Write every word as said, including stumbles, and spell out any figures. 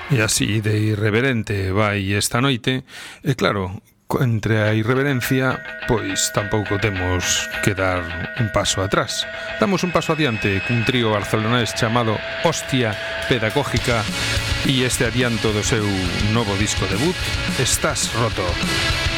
E así de irreverente vai esta noite. E claro, entre a irreverencia, pois tampouco temos que dar un paso atrás. Damos un paso adiante cun trío barcelonés chamado Hostia Pedagógica e este adianto do seu novo disco debut, Estás roto.